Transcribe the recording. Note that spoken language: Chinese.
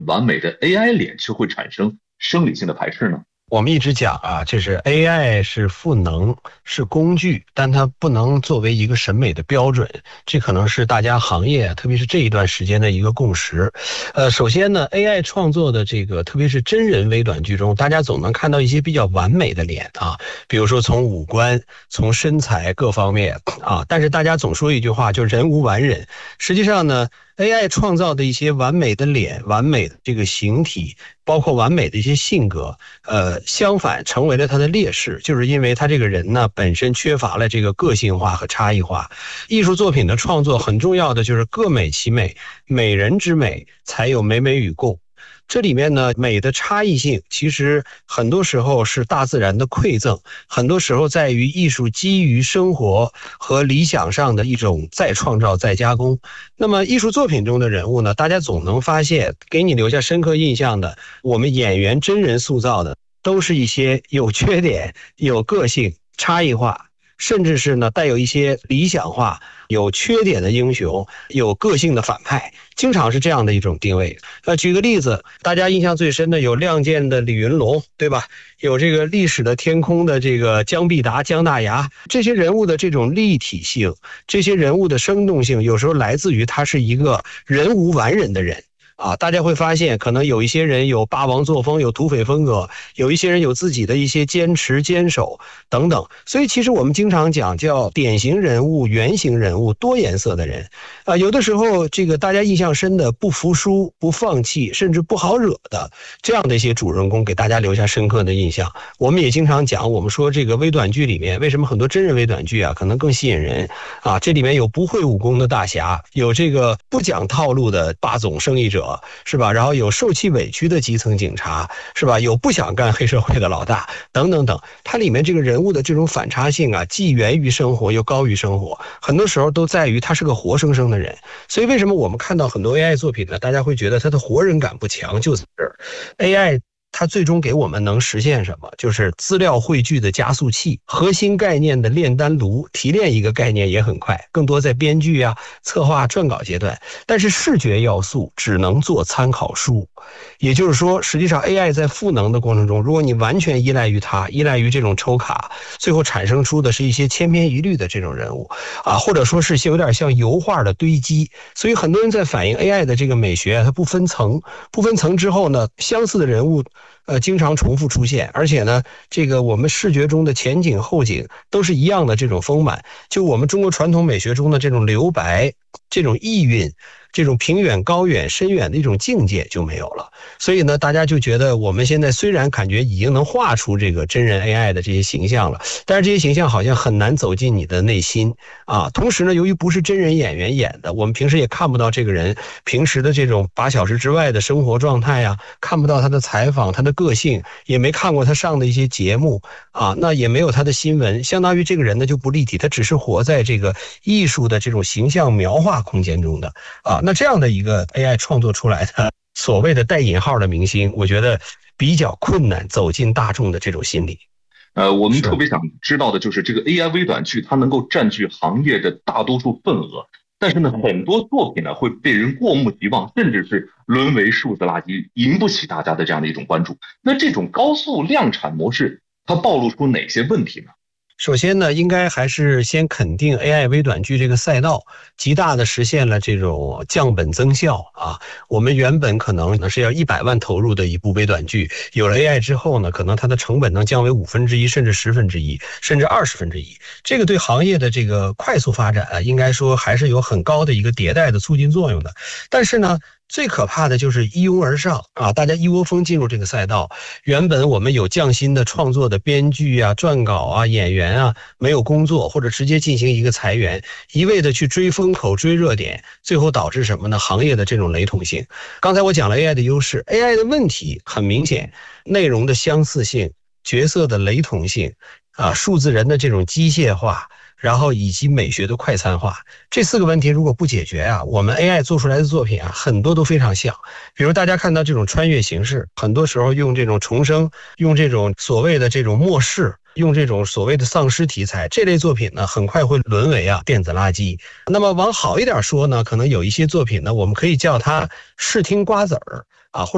完美的 AI 脸却会产生生理性的排斥呢？ 我们一直讲啊，这是 AI 是赋能，是工具，但它不能作为一个审美的标准。这可能是大家行业，特别是这一段时间的一个共识。首先呢 ，AI 创作的这个，特别是真人微短剧中，大家总能看到一些比较完美的脸啊，比如说从五官、从身材各方面啊。但是大家总说一句话，就是人无完人。实际上呢，AI 创造的一些完美的脸、完美的这个形体，包括完美的一些性格，相反成为了他的劣势，就是因为他这个人呢本身缺乏了这个个性化和差异化。艺术作品的创作很重要的就是各美其美，美人之美才有美美与共。这里面呢，美的差异性其实很多时候是大自然的馈赠，很多时候在于艺术基于生活和理想上的一种再创造、再加工。那么艺术作品中的人物呢，大家总能发现，给你留下深刻印象的，我们演员真人塑造的，都是一些有缺点、有个性、差异化，甚至是呢带有一些理想化、有缺点的英雄，有个性的反派，经常是这样的一种定位。举个例子，大家印象最深的有《亮剑》的李云龙，对吧？有这个历史的天空的这个姜必达、姜大牙，这些人物的这种立体性，这些人物的生动性，有时候来自于他是一个人无完人的人。大家会发现可能有一些人有霸王作风，有土匪风格，有一些人有自己的一些坚持坚守等等。所以其实我们经常讲叫典型人物、原型人物、多颜色的人有的时候这个大家印象深的不服输、不放弃，甚至不好惹的这样的一些主人公，给大家留下深刻的印象。我们也经常讲，我们说这个微短剧里面为什么很多真人微短剧可能更吸引人这里面有不会武功的大侠，有这个不讲套路的霸总胜利者，是吧？然后有受气委屈的基层警察，是吧？有不想干黑社会的老大，等等等。它里面这个人物的这种反差性既源于生活又高于生活，很多时候都在于他是个活生生的人。所以为什么我们看到很多 AI 作品呢？大家会觉得它的活人感不强，就在这儿。AI它最终给我们能实现什么？就是资料汇聚的加速器，核心概念的炼丹炉，提炼一个概念也很快，更多在编剧策划、撰稿阶段。但是视觉要素只能做参考书，也就是说，实际上 AI 在赋能的过程中，如果你完全依赖于它，依赖于这种抽卡，最后产生出的是一些千篇一律的这种人物或者说是有点像油画的堆积。所以很多人在反映 AI 的这个美学它不分层之后呢，相似的人物经常重复出现，而且呢，这个我们视觉中的前景后景都是一样的这种丰满，就我们中国传统美学中的这种留白、这种意蕴、这种平远、高远、深远的一种境界就没有了。所以呢，大家就觉得我们现在虽然感觉已经能画出这个真人 AI 的这些形象了，但是这些形象好像很难走进你的内心同时呢，由于不是真人演员演的，我们平时也看不到这个人平时的这种8小时之外的生活状态看不到他的采访、他的个性，也没看过他上的一些节目那也没有他的新闻，相当于这个人呢就不立体，他只是活在这个艺术的这种形象描画空间中的那这样的一个 AI 创作出来的所谓的带引号的明星，我觉得比较困难走进大众的这种心理。 我们特别想知道的就是这个 AI 微短剧它能够占据行业的大多数份额，但是呢，很多作品呢会被人过目即忘，甚至是沦为数字垃圾，引不起大家的这样的一种关注。那这种高速量产模式，它暴露出哪些问题呢？ 首先呢，应该还是先肯定 AI 微短剧这个赛道极大的实现了这种降本增效我们原本可能是要100万投入的一部微短剧，有了 AI 之后呢，可能它的成本能降为1/5，甚至1/10，甚至1/20。这个对行业的这个快速发展应该说还是有很高的一个迭代的促进作用的。但是呢，最可怕的就是一拥而上大家一窝蜂进入这个赛道。原本我们有匠心的创作的编剧撰稿演员没有工作，或者直接进行一个裁员，一味的去追风口、追热点，最后导致什么呢？行业的这种雷同性。刚才我讲了 AI 的优势， AI 的问题很明显，内容的相似性、角色的雷同性数字人的这种机械化，然后以及美学的快餐化，这4个问题如果不解决我们 AI 做出来的作品很多都非常像。比如大家看到这种穿越形式，很多时候用这种重生，用这种所谓的这种末世，用这种所谓的丧尸题材，这类作品呢很快会沦为电子垃圾。那么往好一点说呢，可能有一些作品呢，我们可以叫它视听瓜子儿